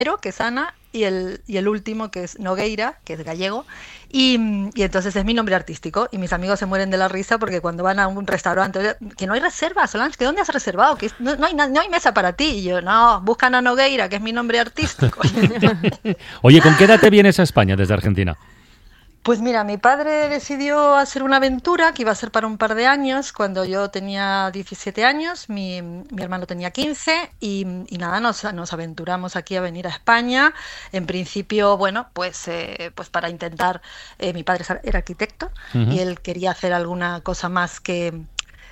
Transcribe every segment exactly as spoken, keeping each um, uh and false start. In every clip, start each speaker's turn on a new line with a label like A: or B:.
A: que es Ana, y el, y el último, que es Nogueira, que es gallego, y, y entonces es mi nombre artístico, y mis amigos se mueren de la risa porque cuando van a un restaurante, que no hay reserva, Solange, ¿que dónde has reservado? Que no, no, hay, no hay mesa para ti, y yo, no, buscan a Nogueira, que es mi nombre artístico.
B: Oye, ¿con qué edad te vienes a España desde Argentina?
A: Pues mira, mi padre decidió hacer una aventura que iba a ser para un par de años, cuando yo tenía diecisiete años, mi, mi hermano tenía quince, y, y nada, nos, nos aventuramos aquí a venir a España. En principio, bueno, pues, eh, pues para intentar, eh, mi padre era arquitecto, uh-huh. y él quería hacer alguna cosa más que...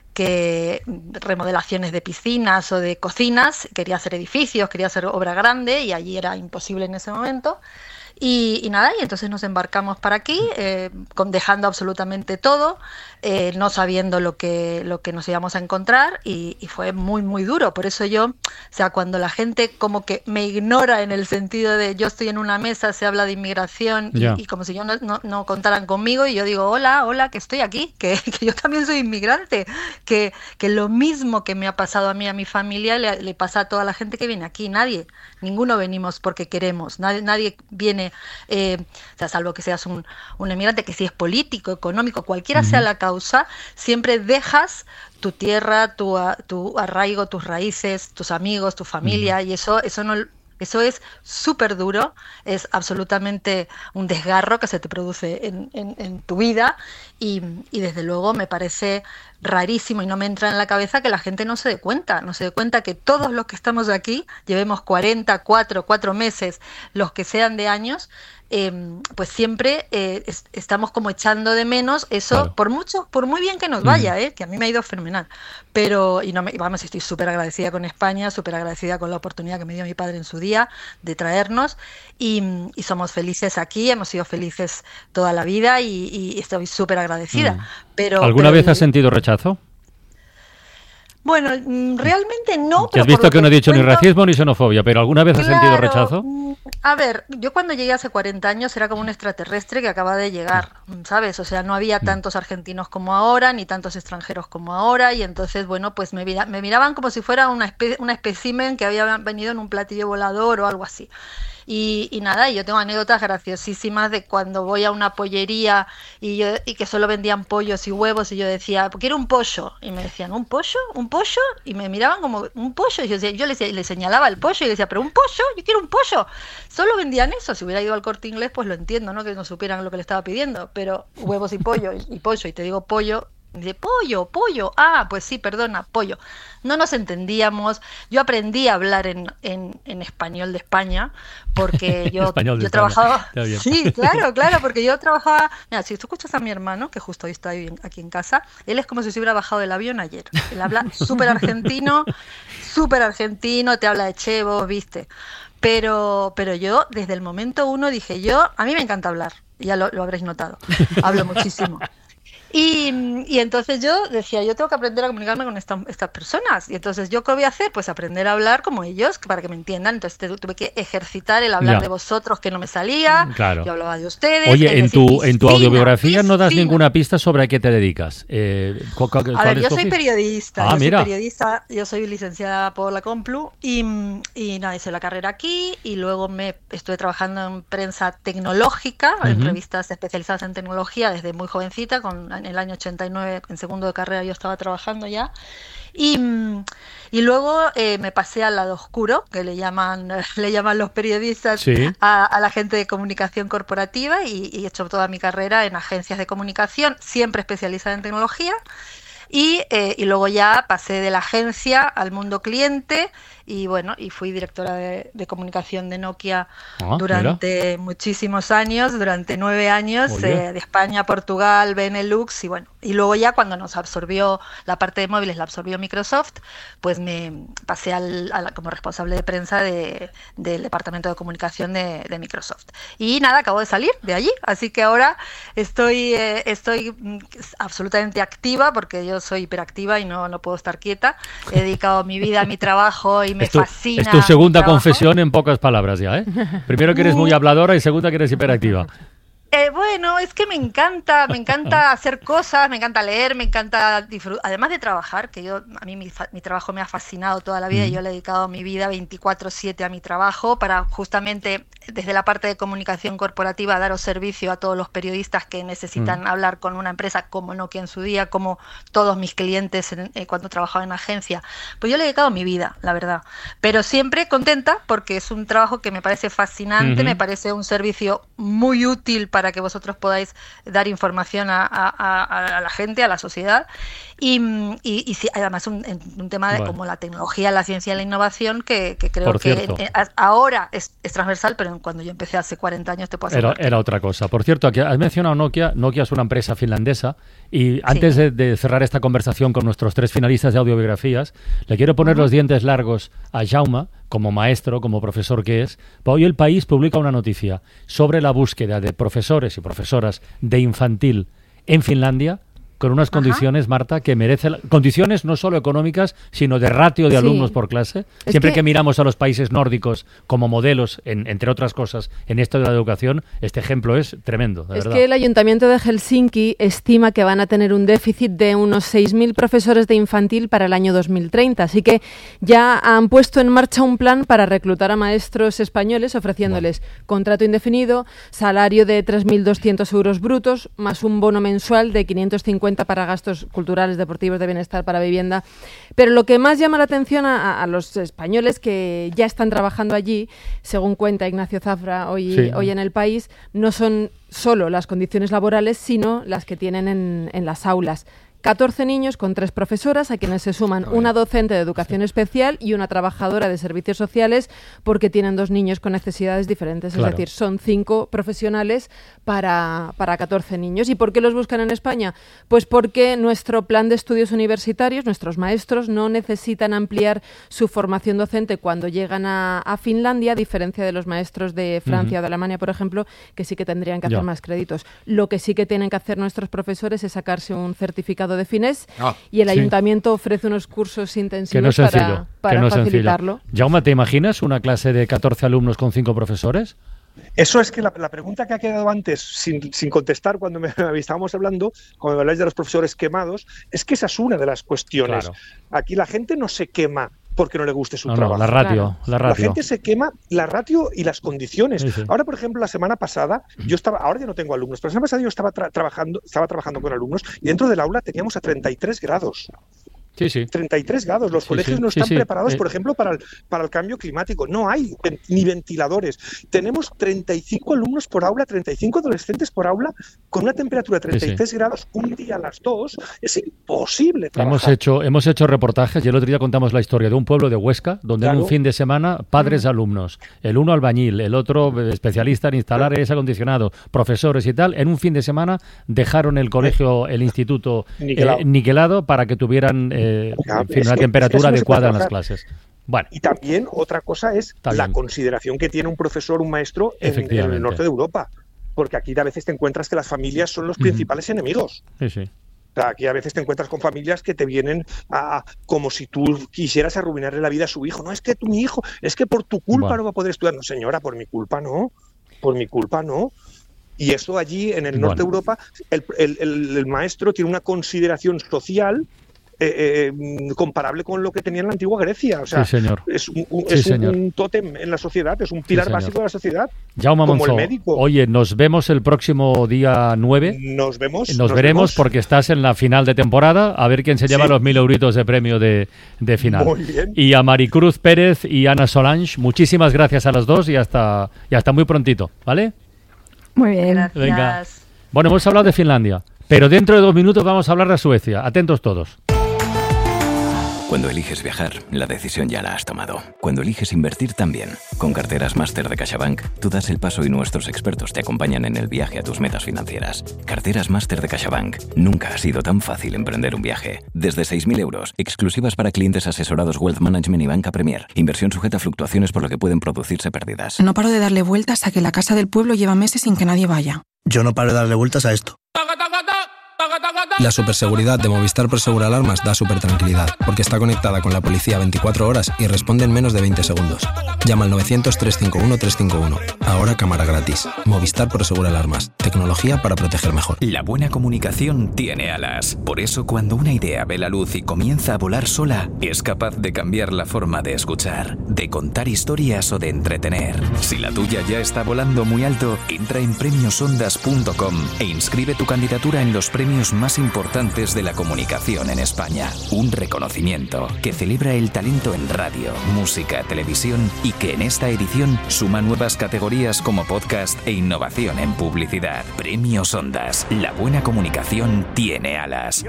A: que remodelaciones de piscinas o de cocinas, quería hacer edificios, quería hacer obra grande, y allí era imposible en ese momento. Y, y nada, y entonces nos embarcamos para aquí, eh, con, dejando absolutamente todo, eh, no sabiendo lo que, lo que nos íbamos a encontrar, y, y fue muy, muy duro. Por eso yo, o sea, cuando la gente como que me ignora en el sentido de yo estoy en una mesa, se habla de inmigración, y, yeah. y como si yo no, no, no contaran conmigo, y yo digo, hola, hola, que estoy aquí, que, que yo también soy inmigrante, que, que lo mismo que me ha pasado a mí, a mi familia, le, le pasa a toda la gente que viene aquí. Nadie, ninguno venimos porque queremos, nadie, nadie viene... Eh, o sea, salvo que seas un, un emigrante, que si es político, económico, cualquiera uh-huh. sea la causa, siempre dejas tu tierra, tu, tu arraigo, tus raíces, tus amigos, tu familia, uh-huh. y eso, eso no... Eso es súper duro, es absolutamente un desgarro que se te produce en, en, en tu vida, y, y desde luego me parece rarísimo y no me entra en la cabeza que la gente no se dé cuenta, no se dé cuenta que todos los que estamos aquí, llevemos cuarenta, cuatro, cuatro meses, los que sean de años, eh, pues siempre eh, es, estamos como echando de menos eso, claro. por mucho, por muy bien que nos vaya, mm. eh, que a mí me ha ido fenomenal, pero, y no me, vamos, estoy súper agradecida con España, súper agradecida con la oportunidad que me dio mi padre en su día de traernos, y, y somos felices aquí, hemos sido felices toda la vida, y, y estoy súper agradecida. Mm. Pero,
B: ¿Alguna
A: pero
B: vez
A: el,
B: has sentido rechazo?
A: Bueno, realmente no.
B: Pero has visto que no he dicho cuento, ni racismo ni xenofobia, pero ¿alguna vez
A: claro,
B: has sentido rechazo?
A: A ver, yo cuando llegué hace cuarenta años era como un extraterrestre que acaba de llegar, ¿sabes? O sea, no había tantos argentinos como ahora, ni tantos extranjeros como ahora, y entonces, bueno, pues me, mira, me miraban como si fuera una, espe una espécimen que había venido en un platillo volador o algo así. Y, y nada, yo tengo anécdotas graciosísimas de cuando voy a una pollería y, yo, y que solo vendían pollos y huevos, y yo decía, quiero un pollo, y me decían, ¿un pollo? ¿Un pollo? Y me miraban como, ¿un pollo? Y yo, decía, yo les, les señalaba el pollo y decía, ¿pero un pollo? Yo quiero un pollo. Solo vendían eso. Si hubiera ido al Corte Inglés, pues lo entiendo, ¿no? Que no supieran lo que le estaba pidiendo, pero huevos y pollo, y, y pollo, y te digo pollo, dice, pollo, pollo, ah, pues sí, perdona, pollo. No nos entendíamos. Yo aprendí a hablar en, en, en español de España, porque yo,
B: español de
A: yo
B: España.
A: trabajaba... Sí, claro, claro, porque yo trabajaba... Mira, si tú escuchas a mi hermano, que justo hoy está aquí en casa, él es como si se hubiera bajado del avión ayer. Él habla súper argentino, súper argentino, te habla de chevos, ¿viste? Pero, pero yo, desde el momento uno, dije yo, a mí me encanta hablar, ya lo, lo habréis notado, hablo muchísimo. Y, y entonces yo decía, yo tengo que aprender a comunicarme con esta, estas personas. Y entonces, ¿yo qué voy a hacer? Pues aprender a hablar como ellos, para que me entiendan. Entonces tuve que ejercitar el hablar ya. de vosotros, que no me salía.
B: Claro.
A: Yo hablaba de ustedes.
B: Oye, en
A: decir,
B: tu, en tu autobiografía
A: piscina.
B: no das ninguna pista sobre a qué te dedicas. Eh,
A: a ver, yo soy periodista.
B: Ah,
A: yo
B: mira.
A: soy periodista. Yo soy licenciada por la Complu. Y, y nada, hice la carrera aquí. Y luego me estuve trabajando en prensa tecnológica, uh-huh. en revistas especializadas en tecnología desde muy jovencita, con, en el año ochenta y nueve, en segundo de carrera yo estaba trabajando ya, y, y luego eh, me pasé al lado oscuro, que le llaman le llaman los periodistas sí. a, a la gente de comunicación corporativa, y, y he hecho toda mi carrera en agencias de comunicación, siempre especializada en tecnología, y, eh, y luego ya pasé de la agencia al mundo cliente, y bueno, y fui directora de, de comunicación de Nokia ah, durante mira. muchísimos años, durante nueve años, eh, de España, Portugal, Benelux, y bueno, y luego ya cuando nos absorbió la parte de móviles, la absorbió Microsoft, pues me pasé al, a la, como responsable de prensa de, del departamento de comunicación de, de Microsoft. Y nada, acabo de salir de allí, así que ahora estoy, eh, estoy absolutamente activa, porque yo soy hiperactiva y no, no puedo estar quieta. He dedicado mi vida a mi trabajo y me
B: es tu,
A: fascina.
B: Es tu segunda confesión en pocas palabras ya, ¿eh? Primero que eres muy habladora y segunda que eres hiperactiva.
A: Eh, bueno, es que me encanta, me encanta hacer cosas, me encanta leer, me encanta disfrutar, además de trabajar, que yo a mí mi, mi trabajo me ha fascinado toda la vida y yo le he dedicado mi vida veinticuatro siete a mi trabajo para justamente desde la parte de comunicación corporativa daros servicio a todos los periodistas que necesitan mm. hablar con una empresa como Nokia en su día, como todos mis clientes en, eh, cuando trabajaba en agencia. Pues yo le he dedicado mi vida, la verdad, pero siempre contenta porque es un trabajo que me parece fascinante, uh-huh. me parece un servicio muy útil para que vosotros podáis dar información a, a, a la gente, a la sociedad. Y, y, y sí, además un, un tema de bueno. como la tecnología, la ciencia y la innovación que, que creo que en, en, ahora es, es transversal, pero cuando yo empecé hace cuarenta años te puedo
B: asegurar.
A: Era,
B: era otra cosa. Por cierto, aquí has mencionado Nokia. Nokia es una empresa finlandesa y antes sí. de, de cerrar esta conversación con nuestros tres finalistas de audiobiografías, le quiero poner uh-huh. los dientes largos a Jaume, como maestro, como profesor que es. Hoy El País publica una noticia sobre la búsqueda de profesores y profesoras de infantil en Finlandia, con unas condiciones, Ajá. Marta, que merecen... Condiciones no solo económicas, sino de ratio de sí. alumnos por clase. Es Siempre que... que miramos a los países nórdicos como modelos, en, entre otras cosas, en esto de la educación, este ejemplo es tremendo, de
C: Es
B: verdad.
C: que el Ayuntamiento de Helsinki estima que van a tener un déficit de unos seis mil profesores de infantil para el año dos mil treinta. Así que ya han puesto en marcha un plan para reclutar a maestros españoles, ofreciéndoles bueno. contrato indefinido, salario de tres mil doscientos euros brutos, más un bono mensual de quinientos cincuenta para gastos culturales, deportivos, de bienestar, para vivienda. Pero lo que más llama la atención a, a los españoles que ya están trabajando allí, según cuenta Ignacio Zafra hoy, sí. hoy en El País, no son solo las condiciones laborales, sino las que tienen en, en las aulas. catorce niños con tres profesoras, a quienes se suman una docente de educación especial y una trabajadora de servicios sociales, porque tienen dos niños con necesidades diferentes. Claro. Es decir, son cinco profesionales para, para catorce niños. ¿Y por qué los buscan en España? Pues porque nuestro plan de estudios universitarios, nuestros maestros, no necesitan ampliar su formación docente cuando llegan a, a Finlandia, a diferencia de los maestros de Francia uh-huh. o de Alemania, por ejemplo, que sí que tendrían que hacer ya. más créditos. Lo que sí que tienen que hacer nuestros profesores es sacarse un certificado de Fines ah, y el sí. ayuntamiento ofrece unos cursos intensivos que no es sencillo, para, para que no facilitarlo.
B: Sencillo. Jaume, ¿te imaginas una clase de catorce alumnos con cinco profesores?
D: Eso es que la, la pregunta que ha quedado antes sin, sin contestar cuando me, me estábamos hablando, cuando me habláis de los profesores quemados, es que esa es una de las cuestiones. Claro. Aquí la gente no se quema porque no le guste su
B: no,
D: trabajo.
B: No, la ratio, claro. la ratio.
D: La gente se quema la ratio y las condiciones. Sí, sí. Ahora, por ejemplo, la semana pasada, yo estaba, ahora ya no tengo alumnos, pero la semana pasada yo estaba tra- trabajando, estaba trabajando con alumnos y dentro del aula teníamos a treinta y tres grados.
B: Sí, sí.
D: treinta y tres grados. Los
B: sí,
D: colegios
B: sí,
D: no están
B: sí, sí.
D: preparados,
B: eh.
D: por ejemplo, para el, para el cambio climático. No hay ven, ni ventiladores. Tenemos treinta y cinco alumnos por aula, treinta y cinco adolescentes por aula, con una temperatura de treinta y tres sí, sí. grados un día a las dos. Es imposible trabajar.
B: Hemos hecho, hemos hecho reportajes y el otro día contamos la historia de un pueblo de Huesca, donde claro. en un fin de semana, padres mm. alumnos, el uno albañil, el otro especialista en instalar aire acondicionado, profesores y tal, en un fin de semana dejaron el colegio, el instituto niquelado, eh, niquelado para que tuvieran eh, claro, en fin, una temperatura adecuada en las clases. Bueno.
D: Y también otra cosa es la consideración que tiene un profesor, un maestro en, en el norte de Europa. Porque aquí a veces te encuentras que las familias son los principales uh-huh. enemigos.
B: Sí, sí.
D: O sea, aquí a veces te encuentras con familias que te vienen a, como si tú quisieras arruinarle la vida a su hijo. No, es que tu mi hijo, es que por tu culpa bueno. no va a poder estudiar. No, señora, por mi culpa no. Por mi culpa no. Y eso allí, en el norte bueno. de Europa, el, el, el, el maestro tiene una consideración social Eh, eh, comparable con lo que tenía en la antigua Grecia. O sea,
B: sí, señor.
D: es, un, un,
B: sí,
D: es
B: señor.
D: un tótem en la sociedad, es un pilar sí, básico de la sociedad.
B: Jaume
D: como
B: Monzó,
D: el médico.
B: Oye, nos vemos el próximo día nueve.
D: Nos vemos.
B: Nos,
D: nos
B: veremos
D: vemos.
B: porque estás en la final de temporada, a ver quién se lleva sí. los mil euritos de premio de, de final.
D: Muy bien.
B: Y a Maricruz Pérez y Ana Solange, muchísimas gracias a las dos y hasta, y hasta muy prontito, ¿vale?
C: Muy bien.
A: Gracias.
B: Venga. Bueno, hemos hablado de Finlandia, pero dentro de dos minutos vamos a hablar de Suecia. Atentos todos.
E: Cuando eliges viajar, la decisión ya la has tomado. Cuando eliges invertir también. Con Carteras Máster de CaixaBank, tú das el paso y nuestros expertos te acompañan en el viaje a tus metas financieras. Carteras Máster de CaixaBank. Nunca ha sido tan fácil emprender un viaje. Desde seis mil euros, exclusivas para clientes asesorados Wealth Management y Banca Premier. Inversión sujeta a fluctuaciones por lo que pueden producirse pérdidas.
F: No paro de darle vueltas a que la casa del pueblo lleva meses sin que nadie vaya.
G: Yo no paro de darle vueltas a esto.
F: La superseguridad de Movistar Prosegur Alarmas da súper tranquilidad, porque está conectada con la policía veinticuatro horas y responde en menos de veinte segundos. Llama al novecientos, trescientos cincuenta y uno, trescientos cincuenta y uno. Ahora cámara gratis. Movistar Prosegur Alarmas. Tecnología para proteger mejor.
E: La buena comunicación tiene alas. Por eso, cuando una idea ve la luz y comienza a volar sola, es capaz de cambiar la forma de escuchar, de contar historias o de entretener. Si la tuya ya está volando muy alto, entra en premios ondas punto com e inscribe tu candidatura en los premios más importantes de la comunicación en España. Un reconocimiento que celebra el talento en radio, música, televisión y que en esta edición suma nuevas categorías como podcast e innovación en publicidad. Premios Ondas. La buena comunicación tiene alas.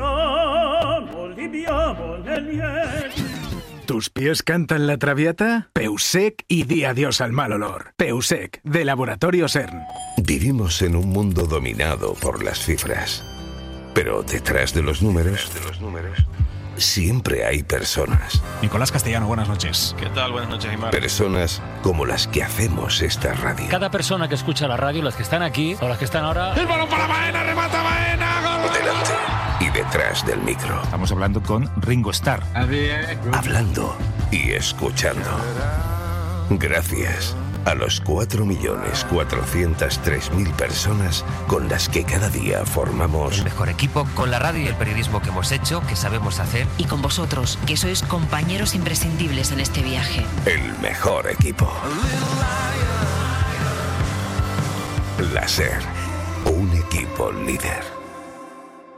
G: ¿Tus pies cantan la Traviata? Peusec y di adiós al mal olor. Peusec, de Laboratorio CERN.
H: Vivimos en un mundo dominado por las cifras. Pero detrás de los números, de los números, siempre hay personas.
I: Nicolás Castellano, buenas noches.
J: ¿Qué tal? Buenas noches, Imar.
H: Personas como las que hacemos esta radio.
B: Cada persona que escucha la radio, las que están aquí o las que están ahora...
G: ¡El balón para Baena! ¡Remata Baena! ¡Gol!
H: Delante y detrás del micro.
I: Estamos hablando con Ringo Starr.
H: Hablando y escuchando. Gracias a los cuatro millones cuatrocientos tres mil personas con las que cada día formamos
K: el mejor equipo, con la radio y el periodismo que hemos hecho, que sabemos hacer,
L: y con vosotros, que sois compañeros imprescindibles en este viaje.
H: El mejor equipo. La SER, un equipo líder.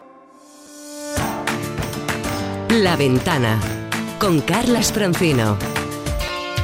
M: La Ventana, con Carlas Francino.